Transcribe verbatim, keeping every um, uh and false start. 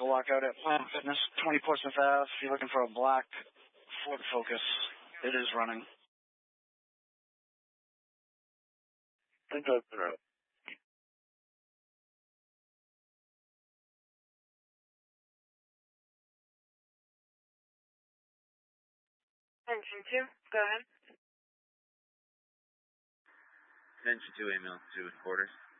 vehicle lockout at Planet Fitness, twenty Portsmouth Ave. If you're looking for a black Ford Focus, it is running. I think that's right. Engine two, go ahead. Engine two, email to quarters.